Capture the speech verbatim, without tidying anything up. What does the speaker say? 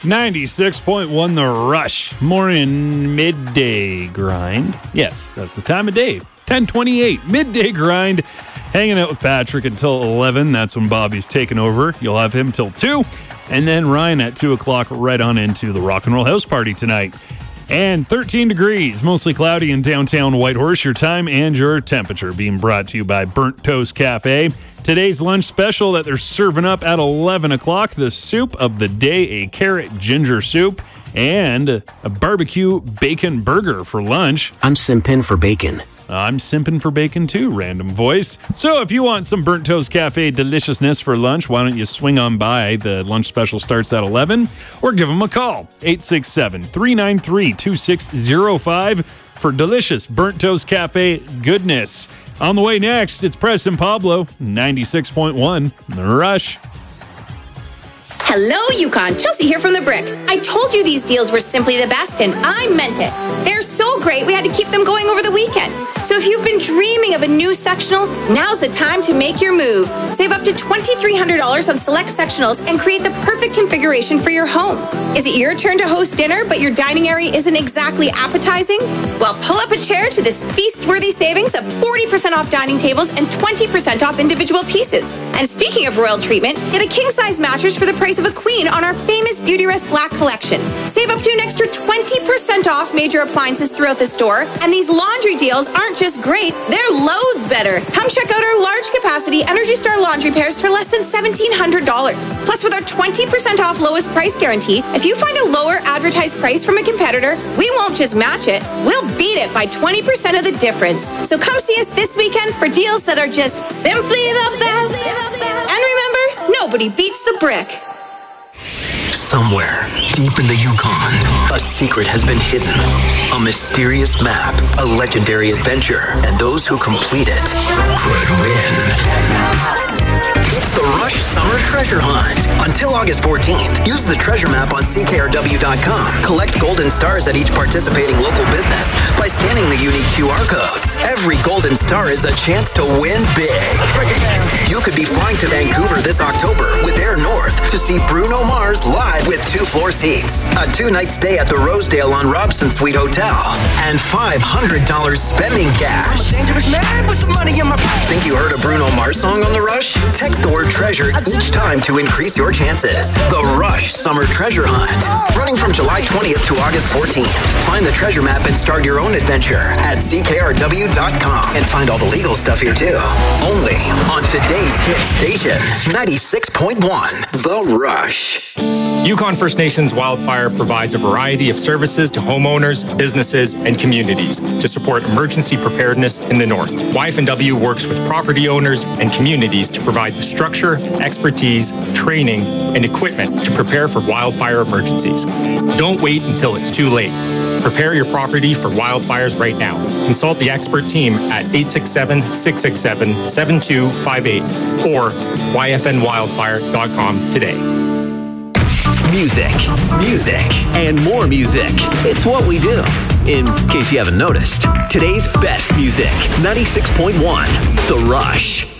ninety-six point one The Rush. Morning midday grind. Yes, that's the time of day. ten twenty-eight midday grind. Hanging out with Patrick until eleven. That's when Bobby's taking over. You'll have him till two. And then Ryan at two o'clock right on into the Rock and Roll House Party tonight. And thirteen degrees, mostly cloudy in downtown Whitehorse. Your time and your temperature being brought to you by Burnt Toast Cafe. Today's lunch special that they're serving up at eleven o'clock, the soup of the day, a carrot ginger soup, and a barbecue bacon burger for lunch. I'm simping for bacon. I'm simping for bacon too, random voice. So if you want some Burnt Toast Cafe deliciousness for lunch, why don't you swing on by? The lunch special starts at eleven, or give them a call, eight six seven, three nine three, two six zero five for delicious Burnt Toast Cafe goodness. On the way next, it's Preston Pablo, ninety-six point one, The Rush. Hello, Yukon. Chelsea here from The Brick. I told you these deals were simply the best, and I meant it. They're so great, we had to keep them going over the weekend. So if you've been dreaming of a new sectional, now's the time to make your move. Save up to twenty-three hundred dollars on select sectionals and create the perfect configuration for your home. Is it your turn to host dinner, but your dining area isn't exactly appetizing? Well, pull up a chair to this feast-worthy savings of forty percent off dining tables and twenty percent off individual pieces. And speaking of royal treatment, get a king-size mattress for the price of a queen on our famous Beautyrest Black collection. Save up to an extra twenty percent off major appliances throughout the store. And these laundry deals aren't just great, they're loads better. Come check out our large capacity Energy Star laundry pairs for less than seventeen hundred dollars. Plus, with our twenty percent off lowest price guarantee, if you find a lower advertised price from a competitor, we won't just match it, we'll beat it by twenty percent of the difference. So come see us this weekend for deals that are just simply the best. And remember, nobody beats The Brick. Somewhere, deep in the Yukon, a secret has been hidden. A mysterious map, a legendary adventure, and those who complete it could win. It's the Rush Summer Treasure Hunt. Until August fourteenth, use the treasure map on C K R W dot com. Collect golden stars at each participating local business by scanning the unique Q R codes. Every golden star is a chance to win big. You could be flying to Vancouver this October with Air North to see Bruno Mars live with two floor seats, a two-night stay at the Rosedale on Robson Suite Hotel, and five hundred dollars spending cash. I'm a dangerous man with some money in my pocket. Think you heard a Bruno Mars song on The Rush? Text the word treasure each time to increase your chances. The Rush Summer Treasure Hunt. Running from July twentieth to August fourteenth. Find the treasure map and start your own adventure at C K R W dot com. And find all the legal stuff here too. Only on today's hit station, ninety-six point one, The Rush. Yukon First Nations Wildfire provides a variety of services to homeowners, businesses, and communities to support emergency preparedness in the north. Y F N W works with property owners and communities to provide the structure, expertise, training, and equipment to prepare for wildfire emergencies. Don't wait until it's too late. Prepare your property for wildfires right now. Consult the expert team at eight six seven, six six seven, seven two five eight or Y F N wildfire dot com today. Music, music, and more music. It's what we do. In case you haven't noticed, today's best music, ninety-six point one, The Rush.